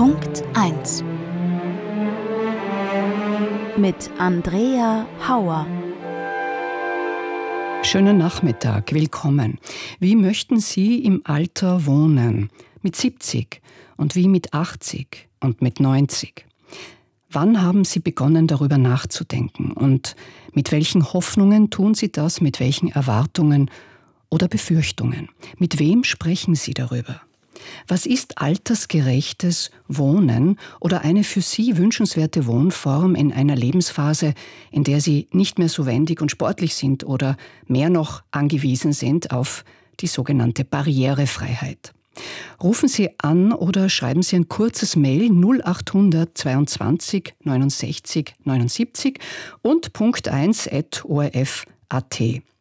Punkt 1 mit Andrea Hauer. Schönen Nachmittag, willkommen. Wie möchten Sie im Alter wohnen? Mit 70 und wie mit 80 und mit 90? Wann haben Sie begonnen, darüber nachzudenken? Und mit welchen Hoffnungen tun Sie das? Mit welchen Erwartungen oder Befürchtungen? Mit wem sprechen Sie darüber? Was ist altersgerechtes Wohnen oder eine für Sie wünschenswerte Wohnform in einer Lebensphase, in der Sie nicht mehr so wendig und sportlich sind oder mehr noch angewiesen sind auf die sogenannte Barrierefreiheit? Rufen Sie an oder schreiben Sie ein kurzes Mail 0800 22 69 79 und punkt1@orf.at.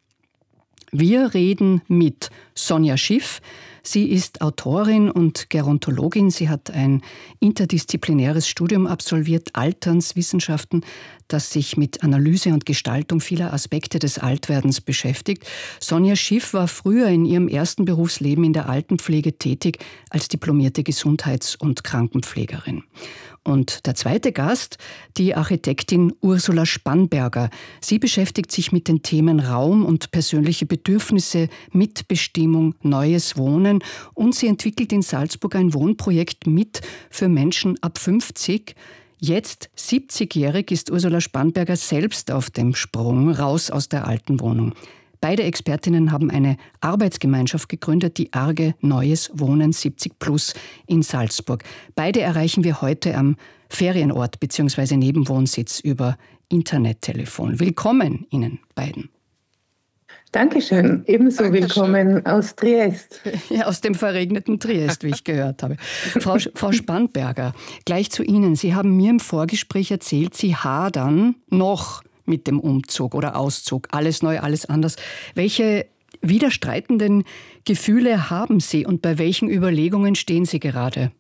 Wir reden mit Sonja Schiff. Sie ist Autorin und Gerontologin. Sie hat ein interdisziplinäres Studium absolviert, Alternswissenschaften, das sich mit Analyse und Gestaltung vieler Aspekte des Altwerdens beschäftigt. Sonja Schiff war früher in ihrem ersten Berufsleben in der Altenpflege tätig als diplomierte Gesundheits- und Krankenpflegerin. Und der zweite Gast, die Architektin Ursula Spannberger. Sie beschäftigt sich mit den Themen Raum und persönliche Bedürfnisse, Mitbestimmung, neues Wohnen und sie entwickelt in Salzburg ein Wohnprojekt mit für Menschen ab 50. Jetzt, 70-jährig, ist Ursula Spannberger selbst auf dem Sprung raus aus der alten Wohnung. Beide Expertinnen haben eine Arbeitsgemeinschaft gegründet, die Arge Neues Wohnen 70 Plus in Salzburg. Beide erreichen wir heute am Ferienort bzw. Nebenwohnsitz über Internettelefon. Willkommen Ihnen beiden. Dankeschön. Ebenso willkommen aus Triest. Ja, aus dem verregneten Triest, wie ich gehört habe. Frau Spannberger, gleich zu Ihnen. Sie haben mir im Vorgespräch erzählt, Sie hadern noch mit dem Umzug oder Auszug. Alles neu, alles anders. Welche widerstreitenden Gefühle haben Sie und bei welchen Überlegungen stehen Sie gerade?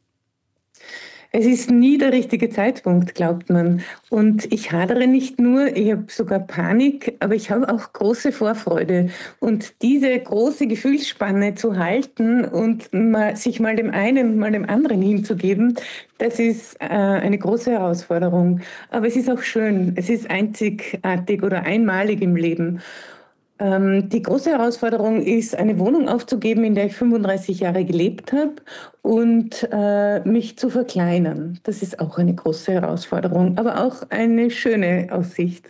Es ist nie der richtige Zeitpunkt, glaubt man. Und ich hadere nicht nur, ich habe sogar Panik, aber ich habe auch große Vorfreude. Und diese große Gefühlsspanne zu halten und sich mal dem einen, mal dem anderen hinzugeben, das ist eine große Herausforderung. Aber es ist auch schön, es ist einzigartig oder einmalig im Leben. Die große Herausforderung ist, eine Wohnung aufzugeben, in der ich 35 Jahre gelebt habe und mich zu verkleinern. Das ist auch eine große Herausforderung, aber auch eine schöne Aussicht.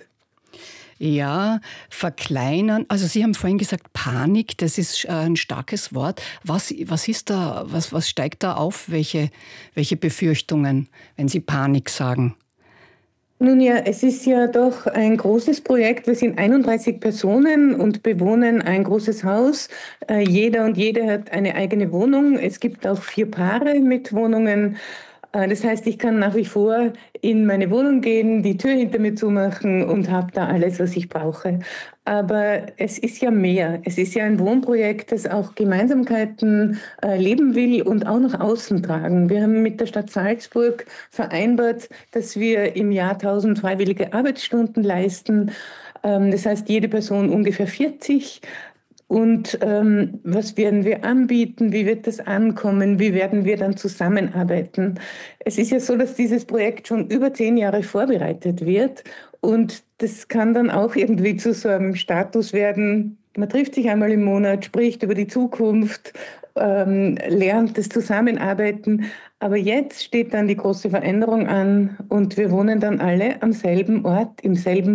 Ja, verkleinern. Also Sie haben vorhin gesagt Panik, das ist ein starkes Wort. Was ist da, was steigt da auf? Welche Befürchtungen, wenn Sie Panik sagen? Nun ja, es ist ja doch ein großes Projekt. Wir sind 31 Personen und bewohnen ein großes Haus. Jeder und jede hat eine eigene Wohnung. Es gibt auch 4 Paare mit Wohnungen. Das heißt, ich kann nach wie vor in meine Wohnung gehen, die Tür hinter mir zumachen und habe da alles, was ich brauche. Aber es ist ja mehr. Es ist ja ein Wohnprojekt, das auch Gemeinsamkeiten leben will und auch nach außen tragen. Wir haben mit der Stadt Salzburg vereinbart, dass wir im Jahr 1000 freiwillige Arbeitsstunden leisten. Das heißt, jede Person ungefähr 40. Und was werden wir anbieten? Wie wird das ankommen? Wie werden wir dann zusammenarbeiten? Es ist ja so, dass dieses Projekt schon über 10 Jahre vorbereitet wird. Und das kann dann auch irgendwie zu so einem Status werden. Man trifft sich einmal im Monat, spricht über die Zukunft, lernt das Zusammenarbeiten. Aber jetzt steht dann die große Veränderung an und wir wohnen dann alle am selben Ort, im selben